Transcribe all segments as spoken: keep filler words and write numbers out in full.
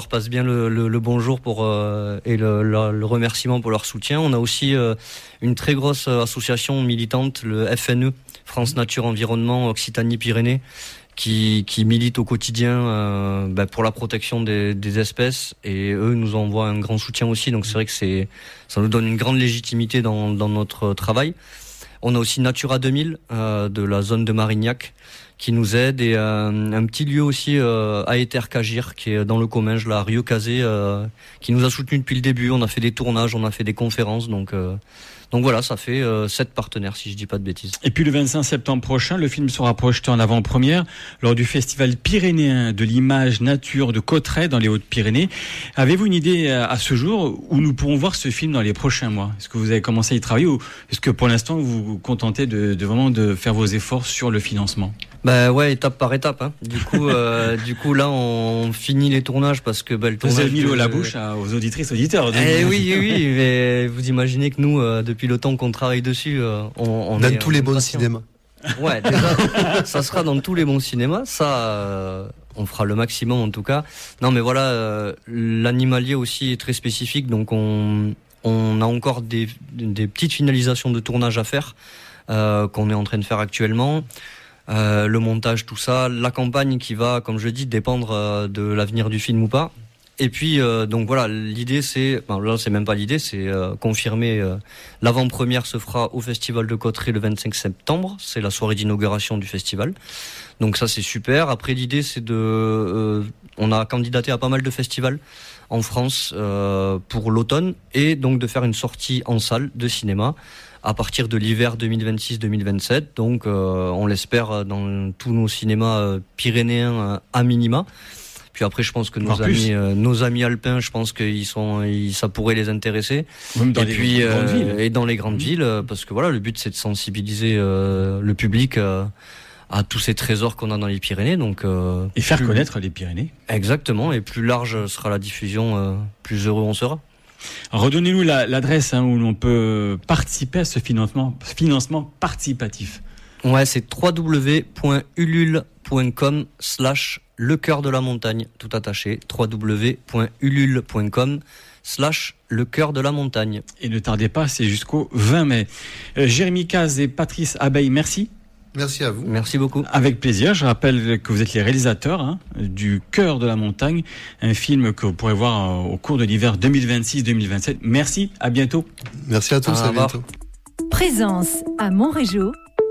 leur passe bien le, le, le bonjour pour, euh, et le, le, le remerciement pour leur soutien. On a aussi euh, une très grosse association militante, le F N E, France Nature Environnement Occitanie-Pyrénées, qui, qui milite au quotidien euh, bah, pour la protection des, des espèces, et eux nous envoient un grand soutien aussi. Donc c'est vrai que c'est, ça nous donne une grande légitimité dans, dans notre travail. On a aussi Natura deux mille euh, de la zone de Marignac qui nous aide, et euh, un petit lieu aussi euh, Aéter-Cagir qui est dans le Comminges, là, à Rieux-Cazé, euh, qui nous a soutenus depuis le début. On a fait des tournages, on a fait des conférences, donc euh, donc voilà, ça fait euh, sept partenaires si je dis pas de bêtises. Et puis le vingt-cinq septembre prochain, le film sera projeté en avant-première lors du festival pyrénéen de l'image nature de Cauterets dans les Hautes-Pyrénées. Avez-vous une idée à ce jour où nous pourrons voir ce film dans les prochains mois? Est-ce que vous avez commencé à y travailler, ou est-ce que pour l'instant vous vous contentez de, de vraiment de faire vos efforts sur le financement? Bah ouais, étape par étape. Hein. Du coup, euh, du coup là, on finit les tournages parce que bah, le tournage. Vous avez mis l'eau à la de... bouche à, aux auditrices, auditeurs. Eh oui, oui, mais vous imaginez que nous, euh, depuis le temps qu'on travaille dessus, euh, on, on dans est tous les bons cinémas. Ouais, déjà, ça sera dans tous les bons cinémas. Ça, euh, on fera le maximum en tout cas. Non, mais voilà, euh, l'animalier aussi est très spécifique, donc on, on a encore des, des petites finalisations de tournage à faire euh, qu'on est en train de faire actuellement. Euh, le montage, tout ça, la campagne qui va, comme je dis, dépendre euh, de l'avenir du film ou pas. Et puis, euh, donc voilà, l'idée c'est, enfin, là c'est même pas l'idée, c'est euh, confirmer. Euh, l'avant-première se fera au Festival de Cauterets le vingt-cinq septembre, c'est la soirée d'inauguration du festival. Donc ça c'est super. Après l'idée c'est de, euh, on a candidaté à pas mal de festivals en France euh, pour l'automne, et donc de faire une sortie en salle de cinéma à partir de l'hiver deux mille vingt-six deux mille vingt-sept, donc euh, on l'espère dans tous nos cinémas euh, pyrénéens euh, à minima. Puis après, je pense que nos amis, euh, nos amis alpins, je pense qu'ils sont, ils, ça pourrait les intéresser. Même dans et les puis grandes euh, villes. et dans les grandes mmh. villes, euh, parce que voilà, le but c'est de sensibiliser euh, le public euh, à tous ces trésors qu'on a dans les Pyrénées, donc euh, et faire plus... connaître les Pyrénées. Exactement, et plus large sera la diffusion, euh, plus heureux on sera. Redonnez-nous la, l'adresse hein, où l'on peut participer à ce financement, financement participatif. Ouais, c'est w w w point ulule point com slash le cœur de la montagne, tout attaché, w w w point ulule point com slash le cœur de la montagne. Et ne tardez pas, c'est jusqu'au vingt mai. Euh, Jérémy Caz et Patrice Abeille, merci. Merci à vous. Merci beaucoup. Avec plaisir. Je rappelle que vous êtes les réalisateurs hein, du Cœur de la montagne, un film que vous pourrez voir euh, au cours de l'hiver deux mille vingt-six deux mille vingt-sept. Merci, à bientôt. Merci à tous, à, à bientôt. Présence à Montrégeau,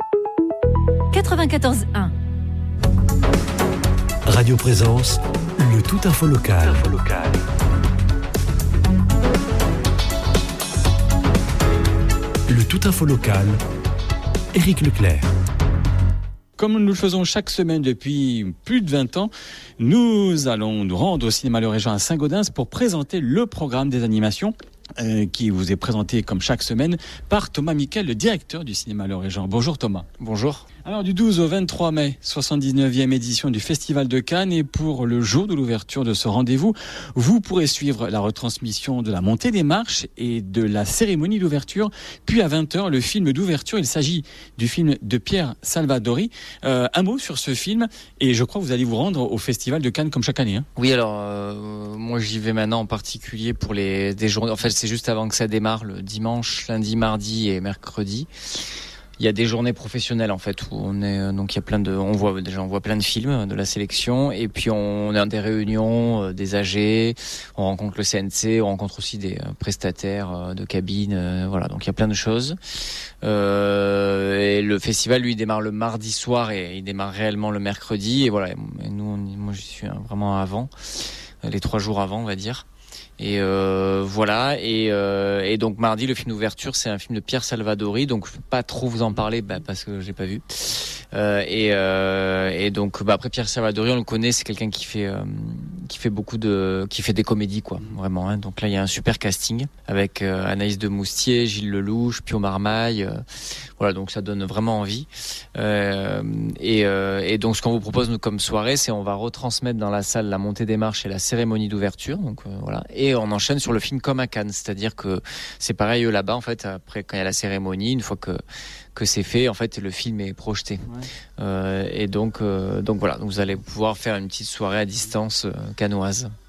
quatre-vingt-quatorze un. Radio Présence, le tout info local. Info local. Le tout info local, Éric Leclerc. Comme nous le faisons chaque semaine depuis plus de vingt ans, nous allons nous rendre au cinéma Le Régent à Saint-Gaudens pour présenter le programme des animations euh, qui vous est présenté comme chaque semaine par Thomas Miquel, le directeur du cinéma Le Régent. Bonjour Thomas. Bonjour. Alors du douze au vingt-trois mai, soixante-dix-neuvième édition du Festival de Cannes, et pour le jour de l'ouverture de ce rendez-vous, vous pourrez suivre la retransmission de la montée des marches et de la cérémonie d'ouverture. Puis à vingt heures, le film d'ouverture, il s'agit du film de Pierre Salvadori. Euh, un mot sur ce film, et je crois que vous allez vous rendre au Festival de Cannes comme chaque année. Hein. Oui, alors euh, moi j'y vais maintenant en particulier pour les des journées. En fait, c'est juste avant que ça démarre, le dimanche, lundi, mardi et mercredi. Il y a des journées professionnelles en fait où on est donc il y a plein de on voit déjà on voit plein de films de la sélection, et puis on a des réunions euh, des A G, on rencontre le C N C, on rencontre aussi des euh, prestataires euh, de cabines, euh, voilà, donc il y a plein de choses. Euh, et le festival lui démarre le mardi soir et il démarre réellement le mercredi, et voilà, et nous on, moi je suis vraiment avant, les trois jours avant on va dire. Et euh, voilà, et, euh, et donc mardi, le film d'ouverture, c'est un film de Pierre Salvadori, donc je ne peux pas trop vous en parler bah, parce que je l'ai pas vu. Euh, et, euh, et donc bah, après Pierre Salvadori, on le connaît, c'est quelqu'un qui fait euh, qui fait beaucoup de qui fait des comédies quoi, vraiment. Hein. Donc là, il y a un super casting avec euh, Anaïs de Moustier, Gilles Lelouch, Pio Marmaille. Euh, voilà, donc ça donne vraiment envie. Euh, et, euh, et donc ce qu'on vous propose nous comme soirée, c'est on va retransmettre dans la salle la montée des marches et la cérémonie d'ouverture. Donc euh, voilà. Et on enchaîne sur le film comme à Cannes, c'est-à-dire que c'est pareil eux, là-bas en fait. Après quand il y a la cérémonie, une fois que que c'est fait, en fait le film est projeté. Ouais. Euh, et donc euh, donc voilà, donc vous allez pouvoir faire une petite soirée à distance euh, cannoise.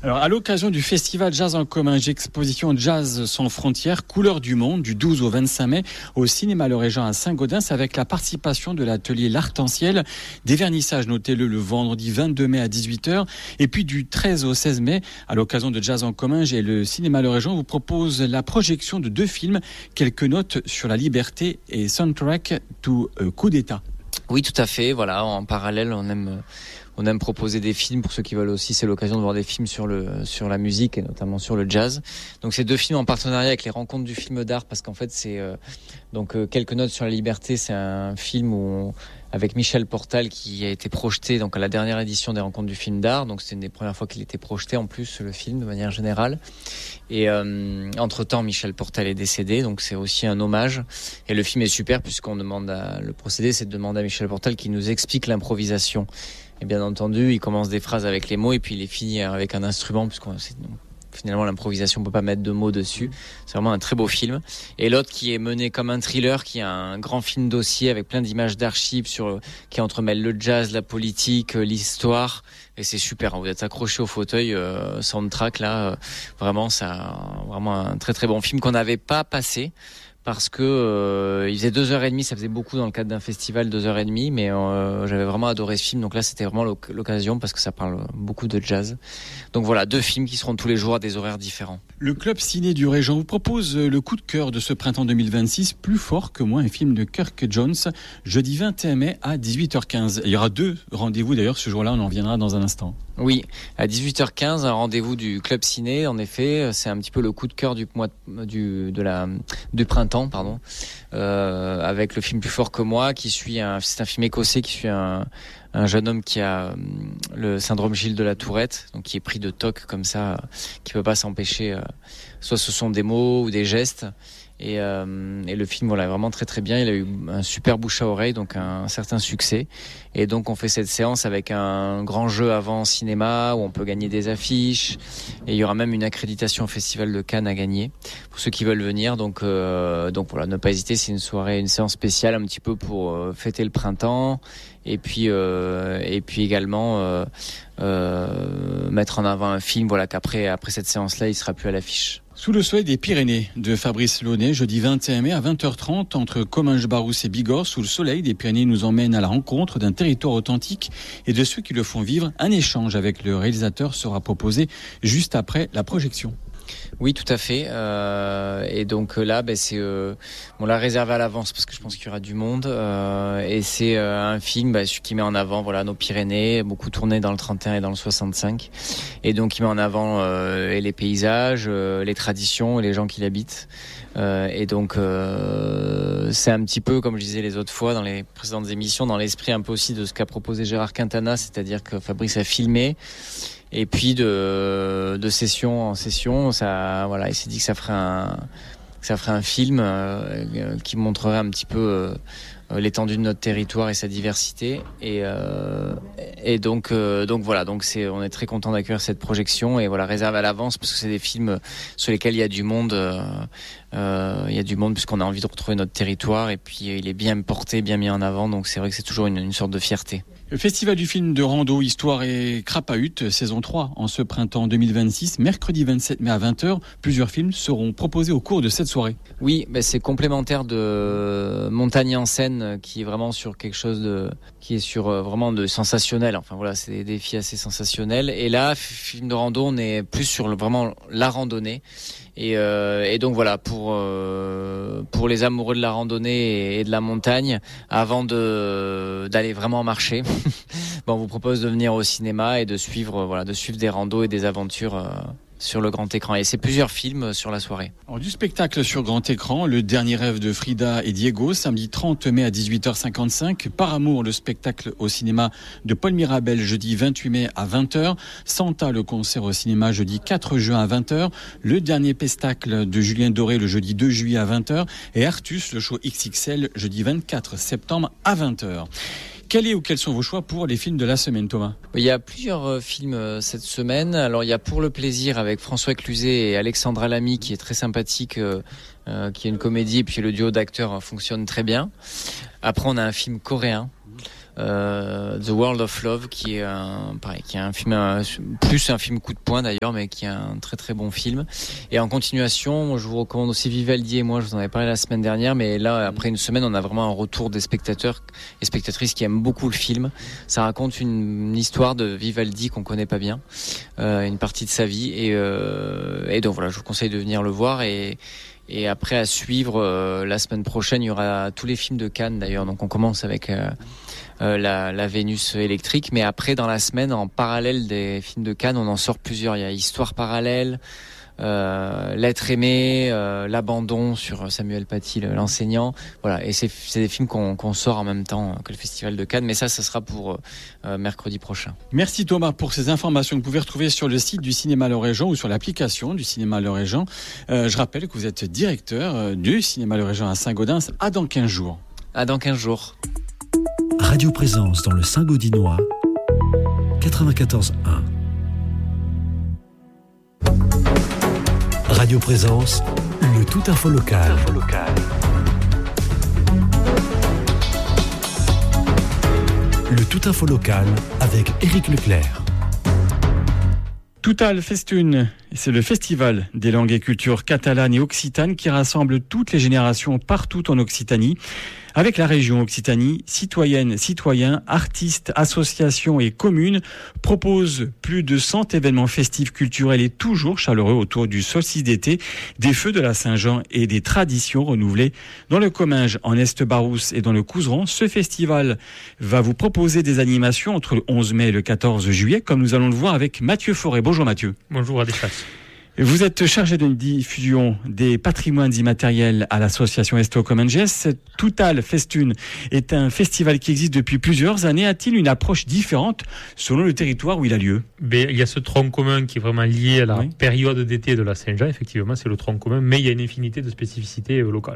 Alors, à l'occasion du festival Jazz en commun, exposition Jazz sans frontières, couleurs du monde, du douze au vingt-cinq mai, au cinéma Le Régent à Saint-Gaudens, avec la participation de l'atelier L'Arc-en-Ciel, des vernissages, notez-le, le vendredi vingt-deux mai à dix-huit heures, et puis du treize au seize mai, à l'occasion de Jazz en commun, j'ai le cinéma Le Régent vous propose la projection de deux films, quelques notes sur la liberté et soundtrack to euh, coup d'État. Oui, tout à fait. Voilà, en parallèle, on aime, on aime proposer des films pour ceux qui veulent aussi. C'est l'occasion de voir des films sur le, sur la musique et notamment sur le jazz. Donc, c'est deux films en partenariat avec les Rencontres du film d'art, parce qu'en fait, c'est euh, donc euh, quelques notes sur la liberté. C'est un film où on, avec Michel Portal qui a été projeté donc à la dernière édition des Rencontres du film d'art. Donc, c'est une des premières fois qu'il était projeté en plus le film de manière générale. Et euh, entre-temps, Michel Portal est décédé, donc c'est aussi un hommage. Et le film est super puisqu'on demande à, le procédé, c'est de demander à Michel Portal qui nous explique l'improvisation. Et bien entendu, il commence des phrases avec les mots et puis il les finit avec un instrument, puisqu'on c'est, finalement l'improvisation, on peut pas mettre de mots dessus. C'est vraiment un très beau film. Et l'autre qui est mené comme un thriller, qui est un grand film dossier avec plein d'images d'archives sur, qui entremêle le jazz, la politique, l'histoire. Et c'est super, vous êtes accroché au fauteuil, euh, soundtrack là, euh, vraiment ça, vraiment un très très bon film qu'on n'avait pas passé. Parce que euh, il faisait deux heures et demie, ça faisait beaucoup dans le cadre d'un festival, deux heures et demie, mais euh, j'avais vraiment adoré ce film. Donc là, c'était vraiment l'occasion parce que ça parle beaucoup de jazz. Donc voilà, deux films qui seront tous les jours à des horaires différents. Le Club Ciné du Régent vous propose le coup de cœur de ce printemps deux mille vingt-six, Plus fort que moi, un film de Kirk Jones, jeudi vingt et un mai à dix-huit heures quinze. Il y aura deux rendez-vous d'ailleurs ce jour-là, on en reviendra dans un instant. Oui, à dix-huit heures quinze, un rendez-vous du Club Ciné. En effet, c'est un petit peu le coup de cœur du mois du de la du printemps, pardon, euh, avec le film Plus fort que moi, qui suit un, c'est un film écossais qui suit un un jeune homme qui a le syndrome Gilles de la Tourette, donc qui est pris de toc comme ça, qui peut pas s'empêcher. Euh, soit ce sont des mots ou des gestes. Et, euh, et le film, voilà, vraiment très très bien. Il a eu un super bouche à oreille, donc un, un certain succès. Et donc on fait cette séance avec un grand jeu avant cinéma où on peut gagner des affiches. Et il y aura même une accréditation au Festival de Cannes à gagner pour ceux qui veulent venir. Donc euh, donc voilà, ne pas hésiter. C'est une soirée, une séance spéciale un petit peu pour euh, fêter le printemps. Et puis euh, et puis également euh, euh, mettre en avant un film. Voilà, qu'après après cette séance-là, il sera plus à l'affiche. Sous le soleil des Pyrénées de Fabrice Launay, jeudi vingt et un mai à vingt heures trente entre Comminges-Barousse et Bigorre. Sous le soleil des Pyrénées nous emmène à la rencontre d'un territoire authentique et de ceux qui le font vivre. Un échange avec le réalisateur sera proposé juste après la projection. Oui, tout à fait. Euh, et donc là, ben, c'est euh, on l'a réservé à l'avance parce que je pense qu'il y aura du monde. Euh, et c'est euh, un film ben, qui met en avant voilà nos Pyrénées, beaucoup tourné dans le trente et un et dans le soixante-cinq. Et donc il met en avant euh, et les paysages, euh, les traditions et les gens qui l'habitent. Euh, et donc euh, c'est un petit peu, comme je disais les autres fois dans les précédentes émissions, dans l'esprit un peu aussi de ce qu'a proposé Gérard Quintana, c'est-à-dire que Fabrice a filmé. Et puis de, de session en session, ça, voilà, il s'est dit que ça ferait un, que ça ferait un film euh, qui montrerait un petit peu euh, l'étendue de notre territoire et sa diversité. Et, euh, et donc, euh, donc voilà, donc c'est, on est très content d'accueillir cette projection et voilà, réserve à l'avance parce que c'est des films sur lesquels il y a du monde. Euh, euh, il y a du monde puisqu'on a envie de retrouver notre territoire et puis il est bien porté, bien mis en avant. Donc c'est vrai que c'est toujours une, une sorte de fierté. Le Festival du film de rando, histoire et crapahut, saison trois, en ce printemps deux mille vingt-six, mercredi vingt-sept mai à vingt heures, plusieurs films seront proposés au cours de cette soirée. Oui, ben c'est complémentaire de Montagne en scène, qui est vraiment sur quelque chose de, qui est sur euh, vraiment de sensationnel. Enfin voilà, c'est des défis assez sensationnels. Et là, film de rando, on est plus sur le, vraiment la randonnée. Et, euh, et donc voilà, pour euh, pour les amoureux de la randonnée et, et de la montagne, avant de d'aller vraiment marcher, bon, on vous propose de venir au cinéma et de suivre voilà, de suivre des randos et des aventures euh, sur le grand écran. Et c'est plusieurs films sur la soirée. Alors, du spectacle sur grand écran, Le dernier rêve de Frida et Diego, samedi trente mai à dix-huit heures cinquante-cinq. Par amour, le spectacle au cinéma de Paul Mirabel, jeudi vingt-huit mai à vingt heures. Santa, le concert au cinéma, jeudi quatre juin à vingt heures. Le dernier pestacle de Julien Doré, le jeudi deux juillet à vingt heures. Et Artus, le show X X L, jeudi vingt-quatre septembre à vingt heures. Quel est ou quels sont vos choix pour les films de la semaine, Thomas ? Il y a plusieurs euh, films euh, cette semaine. Alors il y a Pour le plaisir avec François Cluzet et Alexandra Lamy qui est très sympathique, euh, euh, qui est une comédie et puis le duo d'acteurs euh, fonctionne très bien. Après on a un film coréen euh, The World of Love, qui est un, pareil, qui est un film, un, plus un film coup de poing d'ailleurs, mais qui est un très très bon film. Et en continuation, moi, je vous recommande aussi Vivaldi et moi, je vous en avais parlé la semaine dernière, mais là, après une semaine, on a vraiment un retour des spectateurs et spectatrices qui aiment beaucoup le film. Ça raconte une, une histoire de Vivaldi qu'on connaît pas bien, euh, une partie de sa vie, et, euh, et donc voilà, je vous conseille de venir le voir. Et Et après, à suivre, euh, la semaine prochaine, il y aura tous les films de Cannes d'ailleurs. Donc on commence avec euh, euh, la, la Vénus électrique. Mais après, dans la semaine, en parallèle des films de Cannes, on en sort plusieurs. Il y a Histoire parallèle, euh, L'être aimé, euh, L'abandon sur Samuel Paty, l'enseignant. Voilà, et c'est, c'est des films qu'on, qu'on sort en même temps que le Festival de Cannes. Mais ça, ça sera pour euh, mercredi prochain. Merci Thomas pour ces informations que vous pouvez retrouver sur le site du Cinéma Lorrain ou sur l'application du Cinéma Lorrain. Euh, je rappelle que vous êtes directeur euh, du Cinéma Lorrain à Saint-Gaudens. À dans quinze jours. À dans quinze jours. Radio Présence dans le Saint-Gaudinois, quatre-vingt-quatorze un. Radio Présence, le tout info local. Le tout info local avec Éric Leclerc. Toutal Festune, c'est le festival des langues et cultures catalanes et occitanes qui rassemble toutes les générations partout en Occitanie. Avec la région Occitanie, citoyennes, citoyens, artistes, associations et communes proposent plus de cent événements festifs culturels et toujours chaleureux autour du solstice d'été, des feux de la Saint-Jean et des traditions renouvelées. Dans le Comminges, en Est-Barousse et dans le Couserans, ce festival va vous proposer des animations entre le onze mai et le quatorze juillet, comme nous allons le voir avec Mathieu Forêt. Bonjour Mathieu. Bonjour à des chasses. Vous êtes chargé de diffusion des patrimoines immatériels à l'association Esto Comminges. Toutal Festune est un festival qui existe depuis plusieurs années. A-t-il une approche différente selon le territoire où il a lieu ? Ben, il y a ce tronc commun qui est vraiment lié à la oui. période d'été de la Saint-Jean, effectivement, c'est le tronc commun, mais il y a une infinité de spécificités locales.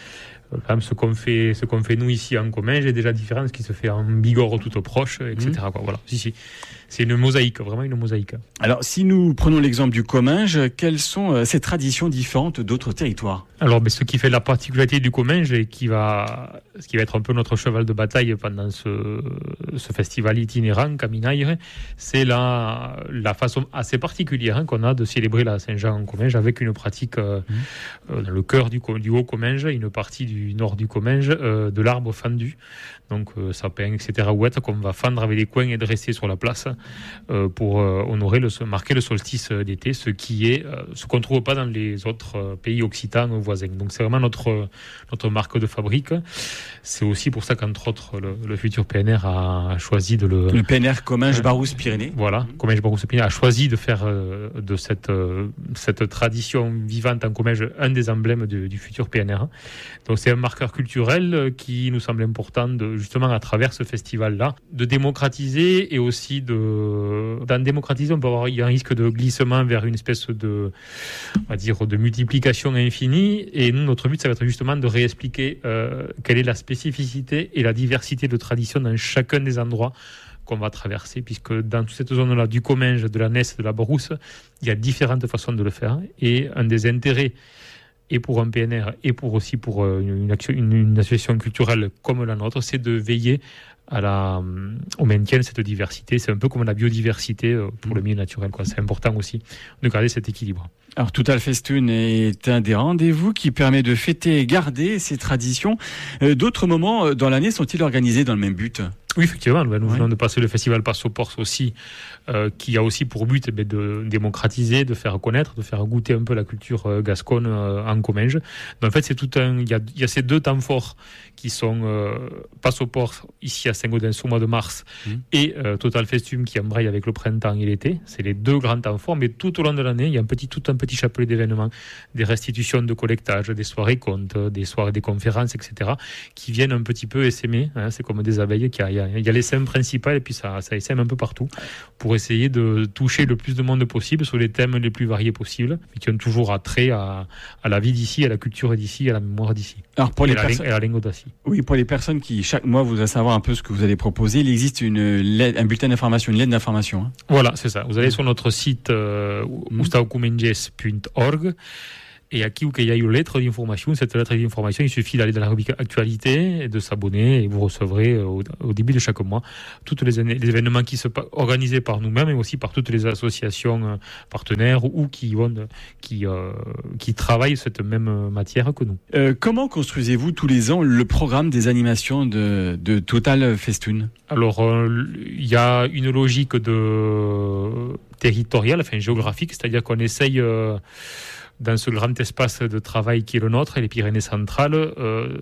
Quand même, ce qu'on fait, ce qu'on fait nous ici en Comminges est déjà différent de ce qui se fait en Bigorre toute proche, et cetera. Mmh. Quoi. Voilà. Si, si. C'est une mosaïque, vraiment une mosaïque. Alors, si nous prenons l'exemple du Comminges, quelles sont euh, ces traditions différentes d'autres territoires ? Alors, ben, ce qui fait la particularité du Comminges et qui va, ce qui va être un peu notre cheval de bataille pendant ce, ce festival itinérant, Caminaire, c'est la, la façon assez particulière hein, qu'on a de célébrer la Saint-Jean en Comminges avec une pratique euh, mmh. euh, dans le cœur du, du Haut-Comminges, une partie du nord du Comminges, euh, de l'arbre fendu. Donc euh, sapin, et cetera, ouette, qu'on va fendre avec des coins et dresser sur la place euh, pour euh, honorer, le, marquer le solstice d'été, ce qui est euh, ce qu'on ne trouve pas dans les autres euh, pays occitans voisins. Donc c'est vraiment notre, notre marque de fabrique. C'est aussi pour ça qu'entre autres, le, le futur P N R a choisi de le... Le P N R Comminges-Barousse-Pyrénées. Voilà, Comminges-Barousse-Pyrénées a choisi de faire euh, de cette, euh, cette tradition vivante en Comminges un des emblèmes du, du futur P N R. Donc c'est un marqueur culturel qui nous semble important de justement à travers ce festival-là, de démocratiser et aussi de... Dans démocratiser, on peut avoir il y a un risque de glissement vers une espèce de, on va dire, de multiplication infinie. Et nous, notre but, ça va être justement de réexpliquer euh, quelle est la spécificité et la diversité de traditions dans chacun des endroits qu'on va traverser, puisque dans toute cette zone-là du Comminges, de la Nesse, de la Barousse, il y a différentes façons de le faire. Et un des intérêts et pour un P N R, et pour aussi pour une, une, action, une, une association culturelle comme la nôtre, c'est de veiller à la, au maintien de cette diversité. C'est un peu comme la biodiversité pour le milieu naturel, quoi. C'est important aussi de garder cet équilibre. Alors, Toutal Festune est un des rendez-vous qui permet de fêter et garder ces traditions. Euh, d'autres moments dans l'année sont-ils organisés dans le même but ? Oui, effectivement. Nous venons ouais. de passer le festival Passe au Porce aussi, euh, qui a aussi pour but eh, de démocratiser, de faire connaître, de faire goûter un peu la culture euh, gasconne euh, en Comminges. Donc, en fait, c'est tout un. Il y a, y a ces deux temps forts qui sont euh, Passe au Porce ici à Saint-Gaudens au mois de mars mmh. et euh, Toutal Festune qui embraye avec le printemps et l'été. C'est les deux grands temps forts, mais tout au long de l'année, il y a un petit tout un petit chapelet d'événements, des restitutions de collectage, des soirées contes, des soirées, des conférences, et cetera, qui viennent un petit peu essaimer. Hein, c'est comme des abeilles qui a Il y a l'essaim principal et puis ça, ça essaime un peu partout pour essayer de toucher le plus de monde possible sur les thèmes les plus variés possibles, mais qui ont toujours attrait à, à la vie d'ici, à la culture d'ici, à la mémoire d'ici. Alors pour et les la, personnes, et la langue d'ici. Oui, pour les personnes qui chaque mois voudraient savoir un peu ce que vous allez proposer, il existe une lettre, un bulletin d'information, une lettre d'information. Hein. Voilà, c'est ça. Vous allez sur notre site euh, mmh. ustaocuminges point org. Et à qui ou qu'il y a une lettre d'information, cette lettre d'information, il suffit d'aller dans la rubrique actualité et de s'abonner et vous recevrez au, au début de chaque mois tous les, les événements qui sont organisés par nous-mêmes et aussi par toutes les associations partenaires ou qui, vont, qui, euh, qui travaillent cette même matière que nous. Euh, comment construisez-vous tous les ans le programme des animations de, de Total Festoon ? Alors, euh, il y a une logique de territoriale, enfin géographique, c'est-à-dire qu'on essaye... Euh, dans ce grand espace de travail qui est le nôtre, et les Pyrénées centrales, euh,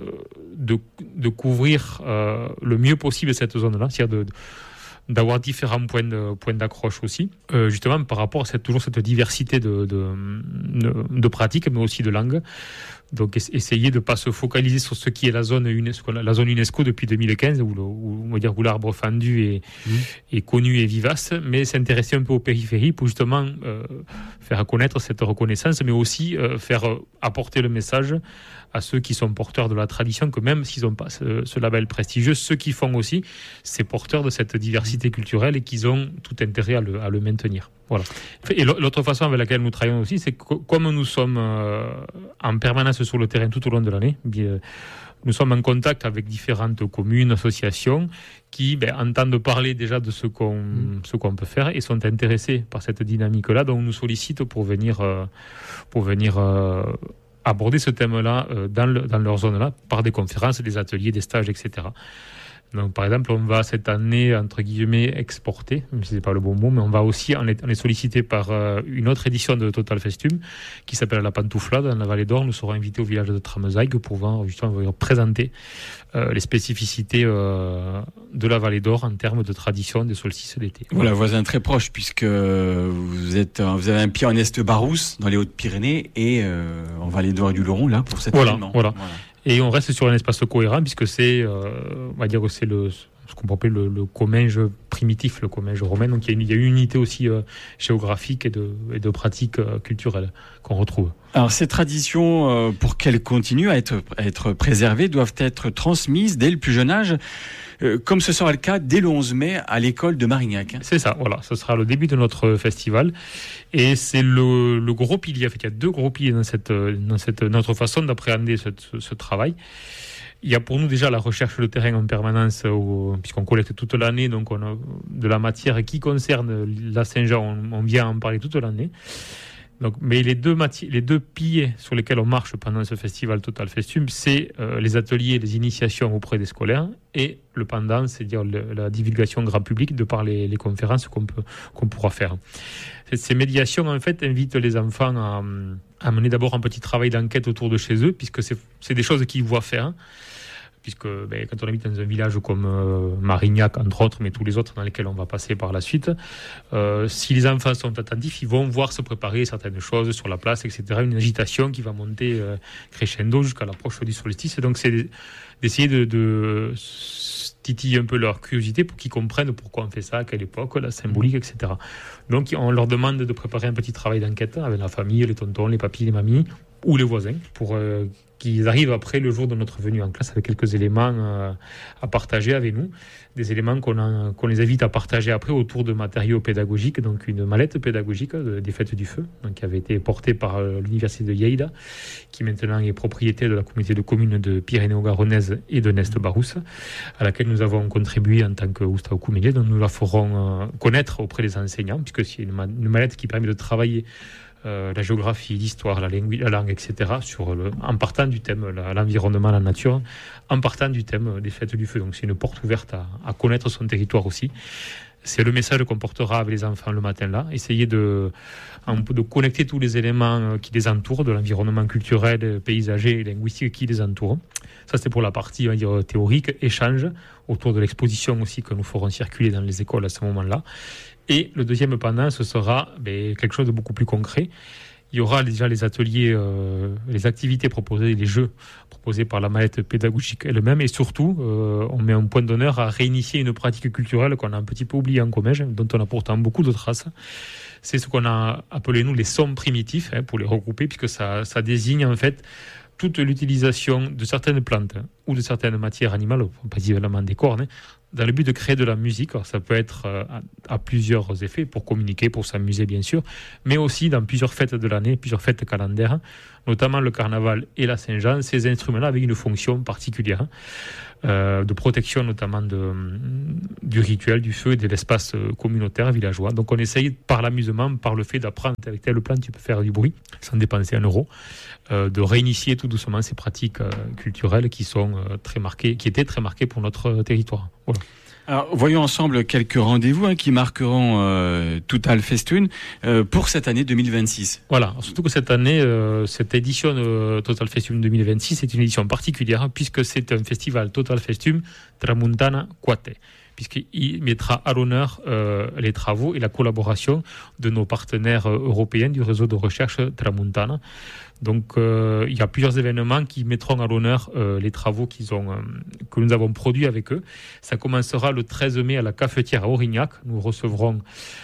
de, de couvrir euh, le mieux possible cette zone-là, c'est-à-dire de, d'avoir différents points, de, points d'accroche aussi, euh, justement par rapport à cette, toujours cette diversité de, de, de, de pratiques, mais aussi de langues. Donc essayer de ne pas se focaliser sur ce qui est la zone UNESCO, la zone UNESCO depuis deux mille quinze, où, le, où, on va dire, où l'arbre fendu est, mmh. est connu et vivace, mais s'intéresser un peu aux périphéries pour justement euh, faire connaître cette reconnaissance, mais aussi euh, faire euh, apporter le message à ceux qui sont porteurs de la tradition, que même s'ils n'ont pas ce, ce label prestigieux, ceux qui font aussi, c'est porteurs de cette diversité culturelle et qu'ils ont tout intérêt à le, à le maintenir. Voilà. Et l'autre façon avec laquelle nous travaillons aussi, c'est que comme nous sommes euh, en permanence sur le terrain tout au long de l'année, bien, nous sommes en contact avec différentes communes, associations qui ben, entendent parler déjà de ce qu'on, mmh. ce qu'on peut faire et sont intéressés par cette dynamique-là. Donc, on nous sollicite pour venir, euh, pour venir euh, aborder ce thème-là euh, dans, le, dans leur zone-là par des conférences, des ateliers, des stages, et cetera. Donc, par exemple, on va cette année, entre guillemets, exporter, même si ce n'est pas le bon mot, mais on va aussi, on est, on est sollicité par euh, une autre édition de Total Festoon qui s'appelle La Pantouflade dans la Vallée d'Or. Nous serons invités au village de Tramezaille pour pouvoir justement présenter euh, les spécificités euh, de la Vallée d'Or en termes de tradition des solstices d'été. Voilà, voisin très proche, puisque vous, êtes, vous avez un pied en Est-Barousse, dans les Hautes-Pyrénées, et euh, en Vallée d'Or et du Luron, là, pour cet voilà, événement. Voilà, voilà. Et on reste sur un espace cohérent puisque c'est, euh, on va dire que c'est le, ce qu'on peut appeler le, le Comminges primitif, le Comminges romain. Donc il y a une, il y a une unité aussi euh, géographique et de, et de pratiques euh, culturelles qu'on retrouve. Alors ces traditions, euh, pour qu'elles continuent à être, à être préservées, doivent être transmises dès le plus jeune âge, euh, comme ce sera le cas dès le onze mai à l'école de Marignac. Hein. C'est ça, voilà. Ce sera le début de notre festival. Et c'est le, le gros pilier. En fait, il y a deux gros piliers dans, cette, dans cette, notre façon d'appréhender ce, ce, ce travail. Il y a pour nous déjà la recherche de terrain en permanence, au, puisqu'on collecte toute l'année, donc on a de la matière qui concerne la Saint-Jean, on, on vient en parler toute l'année. Donc, mais les deux, mati- les deux piliers sur lesquels on marche pendant ce festival Total Festoon, c'est euh, les ateliers, les initiations auprès des scolaires et le pendant, c'est-à-dire le, la divulgation grand public de par les, les conférences qu'on, peut, qu'on pourra faire. Ces médiations, en fait, invitent les enfants à, à mener d'abord un petit travail d'enquête autour de chez eux, puisque c'est, c'est des choses qu'ils voient faire. Puisque ben, quand on habite dans un village comme euh, Marignac, entre autres, mais tous les autres dans lesquels on va passer par la suite, euh, si les enfants sont attentifs, ils vont voir se préparer certaines choses sur la place, et cetera. Une agitation qui va monter euh, crescendo jusqu'à l'approche du solstice. Donc c'est d'essayer de, de titiller un peu leur curiosité pour qu'ils comprennent pourquoi on fait ça, à quelle époque, la symbolique, et cetera. Donc on leur demande de préparer un petit travail d'enquête avec la famille, les tontons, les papis, les mamies ou les voisins pour euh, qu'ils arrivent après le jour de notre venue en classe avec quelques éléments euh, à partager avec nous, des éléments qu'on, a, qu'on les invite à partager après autour de matériaux pédagogiques, donc une mallette pédagogique de, des Fêtes du Feu, donc, qui avait été portée par euh, l'Université de Lleida, qui maintenant est propriété de la communauté de communes de Pyrénées-Garonnaise et de Nest-Barousse, à laquelle nous avons contribué en tant que Oustau-Coumélier, donc nous la ferons euh, connaître auprès des enseignants, puisque c'est une, ma- une mallette qui permet de travailler Euh, la géographie, l'histoire, la langue, la langue et cetera, sur le, en partant du thème, la, l'environnement, la nature, en partant du thème des Fêtes du Feu. Donc c'est une porte ouverte à, à connaître son territoire aussi. C'est le message qu'on portera avec les enfants le matin là, essayer de, un peu de connecter tous les éléments qui les entourent, de l'environnement culturel, paysager et linguistique qui les entoure. Ça c'est pour la partie, on va dire, théorique, échange, autour de l'exposition aussi que nous ferons circuler dans les écoles à ce moment-là. Et le deuxième pendant, ce sera ben, quelque chose de beaucoup plus concret. Il y aura déjà les ateliers, euh, les activités proposées, les jeux proposés par la mallette pédagogique elle-même. Et surtout, euh, on met un point d'honneur à réinitier une pratique culturelle qu'on a un petit peu oubliée en Comminges, dont on a pourtant beaucoup de traces. C'est ce qu'on a appelé, nous, les sons primitifs, hein, pour les regrouper, puisque ça, ça désigne en fait toute l'utilisation de certaines plantes hein, ou de certaines matières animales, principalement des cornes, hein, dans le but de créer de la musique. Alors, ça peut être euh, à, à plusieurs effets, pour communiquer, pour s'amuser bien sûr, mais aussi dans plusieurs fêtes de l'année, plusieurs fêtes calendaires, notamment le carnaval et la Saint-Jean, ces instruments-là avec une fonction particulière. Euh, de protection notamment de, du rituel, du feu et de l'espace communautaire villageois. Donc on essaye par l'amusement, par le fait d'apprendre avec tel plan tu peux faire du bruit sans dépenser un euro, euh, de réinitier tout doucement ces pratiques euh, culturelles qui sont euh, très marquées, qui étaient très marquées pour notre territoire. Voilà. Alors, voyons ensemble quelques rendez-vous hein, qui marqueront euh, Total Festun euh, pour cette année deux mille vingt-six. Voilà, surtout que cette année, euh, cette édition de Total Festum deux mille vingt-six est une édition particulière puisque c'est un festival Total Festum Tramuntana Quate, puisqu'il mettra à l'honneur euh, les travaux et la collaboration de nos partenaires européens du réseau de recherche Tramuntana. Donc, euh, il y a plusieurs événements qui mettront à l'honneur euh, les travaux qu'ils ont, euh, que nous avons produits avec eux. Ça commencera le treize mai à la cafetière à Aurignac. Nous recevrons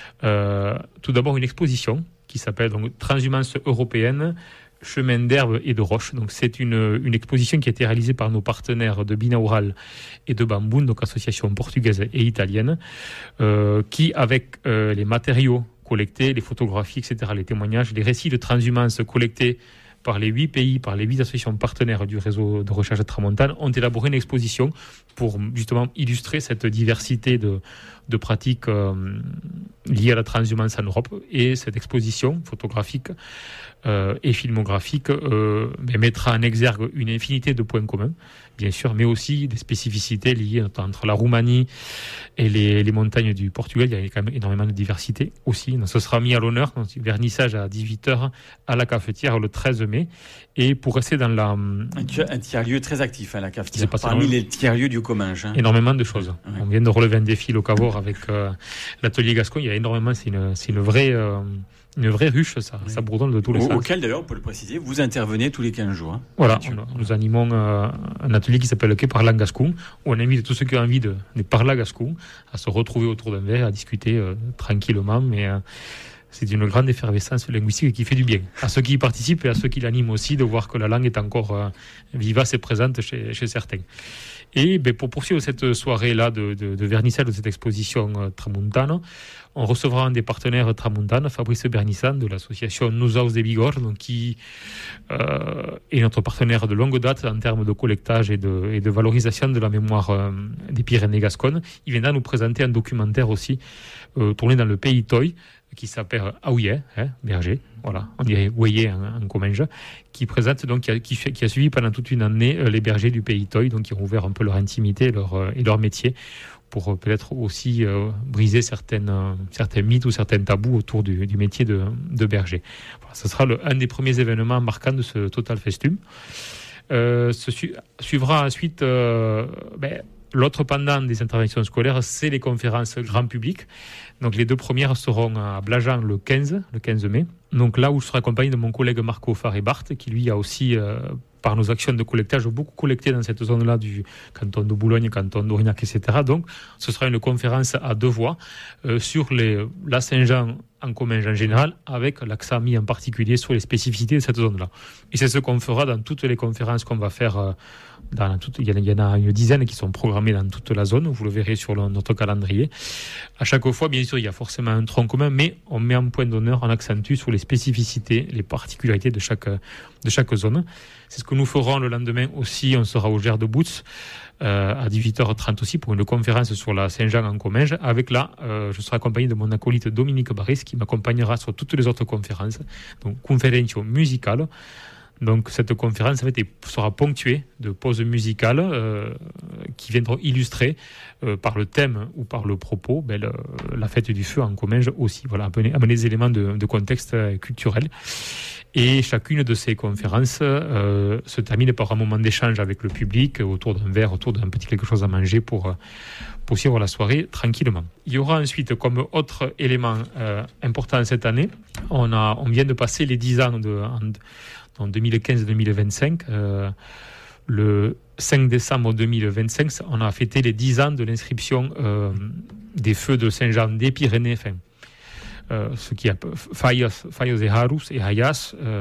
euh, tout d'abord une exposition qui s'appelle donc Transhumance européenne, chemin d'herbe et de roche. Donc, c'est une, une exposition qui a été réalisée par nos partenaires de Binaural et de Bamboun, donc association portugaise et italienne, euh, qui, avec euh, les matériaux collectés, les photographies, et cetera, les témoignages, les récits de transhumance collectés par les huit pays, par les huit associations partenaires du réseau de recherche Tramontane, ont élaboré une exposition pour justement illustrer cette diversité de, de pratiques euh, liées à la transhumance en Europe. Et cette exposition photographique euh, et filmographique euh, mettra en exergue une infinité de points communs, bien sûr, mais aussi des spécificités liées entre la Roumanie et les, les montagnes du Portugal. Il y a quand même énormément de diversité aussi. Donc, ce sera mis à l'honneur, donc, vernissage à dix-huit heures à la cafetière le treize mai. Et pour rester dans la... Un tiers-lieu très actif, hein, la cafetière, parmi les tiers-lieux du Comminges. Hein. Énormément de choses. Ouais. On vient de relever un défi au Cavour avec euh, l'atelier Gascon. Il y a énormément, c'est une, c'est une vraie... Euh, Une vraie ruche, ça, oui. Ça bourdonne de tous les Au, sens. Auquel, d'ailleurs, on peut le préciser, vous intervenez tous les quinze jours. Hein, voilà, on, nous animons euh, un atelier qui s'appelle le Quai Parlant Gascon, où on invite tous ceux qui ont envie de, de parler Gascon à se retrouver autour d'un verre, à discuter euh, tranquillement, mais euh, c'est une grande effervescence linguistique qui fait du bien à ceux qui y participent et à ceux qui l'animent aussi, de voir que la langue est encore euh, vivace et présente chez, chez certains. Et ben, pour poursuivre cette soirée-là de, de, de vernissage de cette exposition euh, Tramuntana, on recevra un des partenaires Tramuntana, Fabrice Bernissan, de l'association Nous Aus de Bigorre, donc qui euh, est notre partenaire de longue date en termes de collectage et de, et de valorisation de la mémoire euh, des Pyrénées gasconnes. Il viendra nous présenter un documentaire aussi euh, tourné dans le pays Toy, qui s'appelle Aouillet, hein, berger, voilà, on dirait Ouéyé en, en Comminges, qui présente donc, qui a, qui, qui a suivi pendant toute une année euh, les bergers du pays Toy, donc qui ont ouvert un peu leur intimité et leur, euh, et leur métier, pour euh, peut-être aussi euh, briser certaines, euh, certains mythes ou certains tabous autour du, du métier de, de berger. Voilà, ce sera le, un des premiers événements marquants de ce Total Festum. Euh, ce su, suivra ensuite euh, ben, l'autre pendant des interventions scolaires, c'est les conférences grand public. Donc les deux premières seront à Blajan le quinze, le quinze mai. Donc là où je serai accompagné de mon collègue Marco Faré-Bart, qui lui a aussi, euh, par nos actions de collectage, beaucoup collecté dans cette zone-là du canton de Boulogne, canton d'Aurignac, et cetera. Donc ce sera une conférence à deux voix euh, sur les, la Saint-Jean en Comminges en général, avec l'accent mis en particulier sur les spécificités de cette zone-là. Et c'est ce qu'on fera dans toutes les conférences qu'on va faire. Euh, dans toute, il y en a une dizaine qui sont programmées dans toute la zone, vous le verrez sur le, notre calendrier. À chaque fois, bien sûr, il y a forcément un tronc commun, mais on met un point d'honneur, on accentue sur les spécificités, les particularités de chaque, de chaque zone. C'est ce que nous ferons le lendemain aussi. On sera au Gers de Boutz euh, à dix-huit heures trente aussi pour une conférence sur la Saint-Jean en Comminges. Avec là, euh, je serai accompagné de mon acolyte Dominique Barris qui m'accompagnera sur toutes les autres conférences. Donc, conférencio musicale. Donc cette conférence en fait, sera ponctuée de pauses musicales euh, qui viendront illustrer euh, par le thème ou par le propos ben, le, la fête du feu en Comminges aussi. Voilà, amener, amener des éléments de, de contexte euh, culturel. Et chacune de ces conférences euh, se termine par un moment d'échange avec le public autour d'un verre, autour d'un petit quelque chose à manger pour, pour suivre la soirée tranquillement. Il y aura ensuite comme autre élément euh, important cette année, on, a, on vient de passer les dix ans de... En, en deux mille quinze deux mille vingt-cinq, euh, le cinq décembre deux mille vingt-cinq, on a fêté les dix ans de l'inscription euh, des feux de Saint-Jean des Pyrénées, enfin, euh, ce qui a Fallos et Harus et Hayas, euh,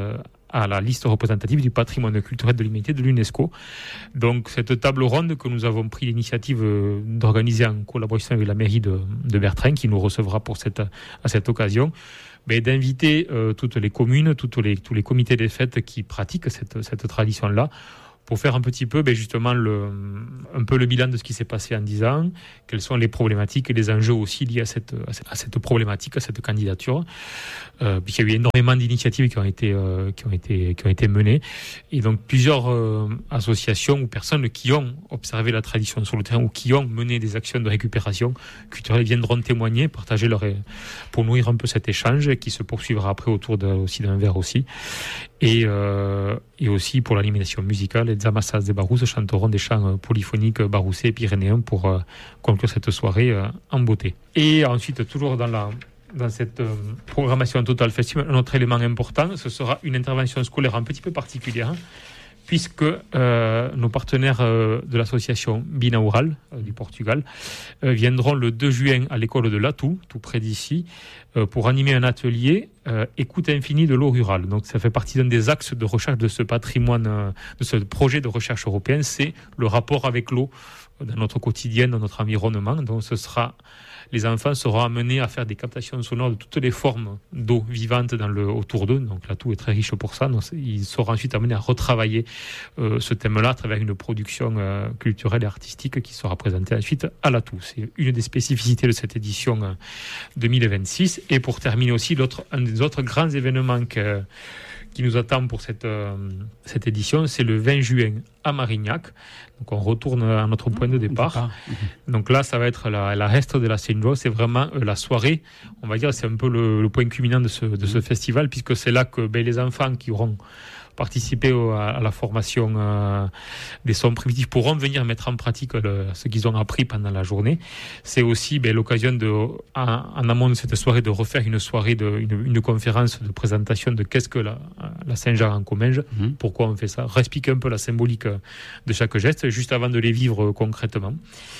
à la liste représentative du patrimoine culturel de l'humanité de l'UNESCO. Donc cette table ronde que nous avons pris l'initiative d'organiser en collaboration avec la mairie de, de Bertrin, qui nous recevra pour cette, à cette occasion, mais d'inviter euh, toutes les communes, toutes les, tous les comités des fêtes qui pratiquent cette, cette tradition-là, pour faire un petit peu, ben justement, le, un peu le bilan de ce qui s'est passé en dix ans, quelles sont les problématiques et les enjeux aussi liés à cette, à cette problématique, à cette candidature. Euh, puisqu'il y a eu énormément d'initiatives qui ont été, euh, qui ont été, qui ont été menées. Et donc, plusieurs euh, associations ou personnes qui ont observé la tradition sur le terrain ou qui ont mené des actions de récupération culturelle viendront témoigner, partager leur, pour nourrir un peu cet échange qui se poursuivra après autour de, aussi d'un verre aussi. Et, euh, et aussi pour l'animation musicale, les Zamassas de Barousse chanteront des chants polyphoniques baroussais et pyrénéens pour euh, conclure cette soirée euh, en beauté. Et ensuite, toujours dans, la, dans cette euh, programmation Total Festival, un autre élément important, ce sera une intervention scolaire un petit peu particulière, puisque euh, nos partenaires euh, de l'association Binaural euh, du Portugal euh, viendront le deux juin à l'école de Latou, tout près d'ici, euh, pour animer un atelier euh, Écoute infinie de l'eau rurale. Donc ça fait partie d'un des axes de recherche de ce patrimoine, euh, de ce projet de recherche européen, c'est le rapport avec l'eau dans notre quotidien, dans notre environnement. Donc ce sera... Les enfants seront amenés à faire des captations sonores de toutes les formes d'eau vivante dans le, autour d'eux. Donc Latou est très riche pour ça. Donc, ils seront ensuite amenés à retravailler euh, ce thème-là à travers une production euh, culturelle et artistique qui sera présentée ensuite à Latou. C'est une des spécificités de cette édition euh, deux mille vingt-six. Et pour terminer aussi, l'autre, un des autres grands événements que, qui nous attend pour cette, euh, cette édition, c'est le vingt juin à Marignac. Donc on retourne à notre point de départ. Donc là, ça va être la, la reste de la Saint-Jean. C'est vraiment euh, la soirée. On va dire, c'est un peu le, le point culminant de ce, de ce festival, puisque c'est là que ben, les enfants qui auront participé au, à, à la formation euh, des sons primitifs pourront venir mettre en pratique le, ce qu'ils ont appris pendant la journée. C'est aussi ben, l'occasion de, en, en amont de cette soirée, de refaire une soirée, de, une, une conférence de présentation de qu'est-ce que la, la Saint-Jean en Comminges, mmh. Pourquoi on fait ça, réexpliquer un peu la symbolique de chaque geste, juste avant de les vivre concrètement.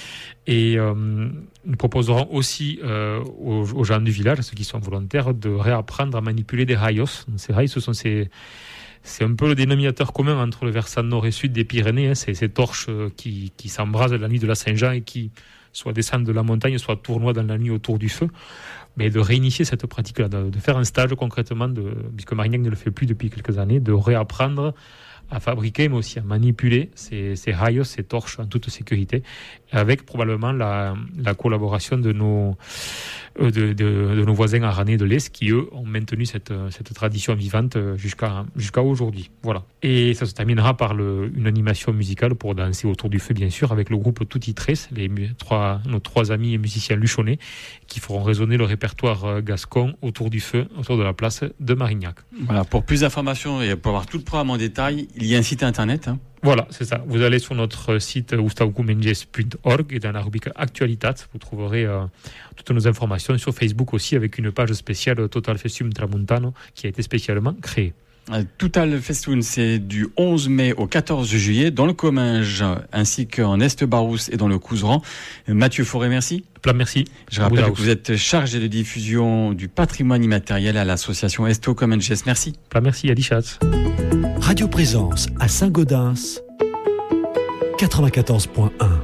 Et euh, nous proposerons aussi euh, aux, aux gens du village, ceux qui sont volontaires, de réapprendre à manipuler des rayos. Ces rayos, ce sont ces... C'est un peu le dénominateur commun entre le versant nord et sud des Pyrénées. Hein. C'est ces torches qui, qui s'embrasent la nuit de la Saint-Jean et qui soit descendent de la montagne, soit tournoient dans la nuit autour du feu. Mais de réinitier cette pratique-là, de, de faire un stage concrètement, de, puisque Marignac ne le fait plus depuis quelques années, de réapprendre à fabriquer, mais aussi à manipuler ces, ces rayos, ces torches en toute sécurité, avec probablement la, la collaboration de nos, de, de, de nos voisins aranais de l'Est, qui eux ont maintenu cette, cette tradition vivante jusqu'à, jusqu'à aujourd'hui. Voilà. Et ça se terminera par le, une animation musicale pour danser autour du feu, bien sûr, avec le groupe Tutti Tres, les trois, nos trois amis musiciens luchonnais, qui feront résonner le répertoire gascon autour du feu, autour de la place de Marignac. Voilà. Pour plus d'informations et pour avoir tout le programme en détail, il y a un site internet. Hein. Voilà, c'est ça. Vous allez sur notre site oustaucumenges point org et dans la rubrique Actualitat, vous trouverez euh, toutes nos informations sur Facebook aussi, avec une page spéciale Total Festium Tramontano qui a été spécialement créée. Total Festival, c'est du onze mai au quatorze juillet dans le Comminges ainsi qu'en Est-Barousse et dans le Couserans. Mathieu Forêt, merci. Plein merci. Je rappelle que vous êtes chargé de diffusion du patrimoine immatériel à l'association Esto Comminges. Merci. Plein merci, Adichat. Radio Présence à Saint-Gaudens, quatre-vingt-quatorze point un.